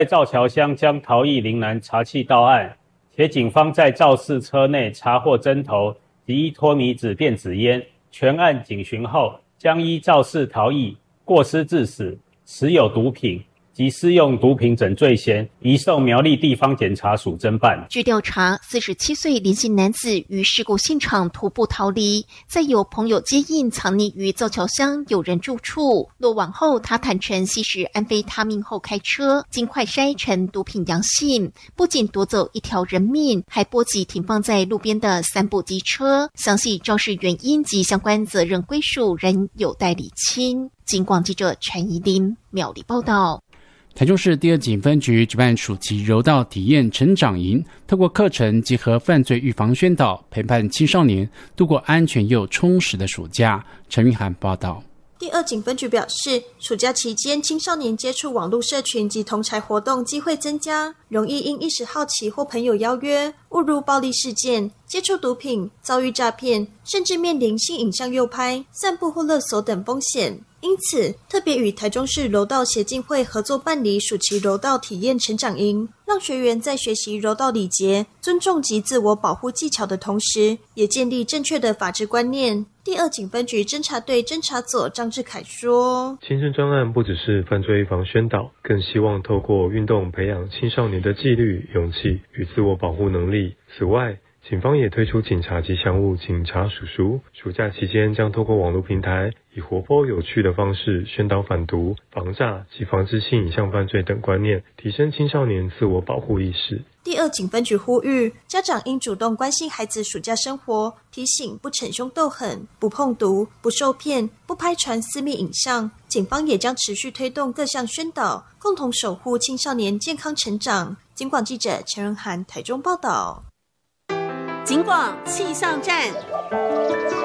造桥乡将逃逸林男查缉到案，且警方在肇事车内查获针头及1脱米纸电子烟，全案警询后，将依肇事逃逸、过失致死、持有毒品及施用毒品等罪嫌，移送苗栗地方检察署侦办。 据调查，47岁林姓男子于事故现场徒步逃离，再有朋友接应藏匿于造桥乡有人住处。落网后，他坦承吸食安非他命后开车，经快筛呈毒品阳性，不仅夺走1条人命，还波及停放在路边的3部机车。详细肇事原因及相关责任归属仍有待厘清。警广记者陈怡琳苗栗报道。 台中市第2警分局举办暑期柔道体验成长营，透过课程结合犯罪预防宣导，陪伴青少年度过安全又充实的暑假。陈韵涵报道。 第2警分局表示，暑假期间青少年接触网络社群及同侪活动机会增加，容易因一时好奇或朋友邀约误入暴力事件，接触毒品，遭遇诈骗，甚至面临性影像诱拍、散布或勒索等风险。因此，特别与台中市柔道协进会合作办理暑期柔道体验成长营，让学员在学习柔道礼节、尊重及自我保护技巧的同时，也建立正确的法治观念。第2警分局侦查队侦查佐张志凯说： 新生专案不只是犯罪预防宣导，更希望透过运动培养青少年的纪律、勇气与自我保护能力。此外，警方也推出警察吉祥物警察叔叔，暑假期间将透过网络平台，以活泼有趣的方式宣导反毒、防诈及防治性影像犯罪等观念，提升青少年自我保护意识。 第2警分局呼吁家长应主动关心孩子暑假生活，提醒不逞凶斗狠、不碰毒、不受骗、不拍传私密影像。警方也将持续推动各项宣导，共同守护青少年健康成长。警广记者陈仁涵台中报道。 警广气象站。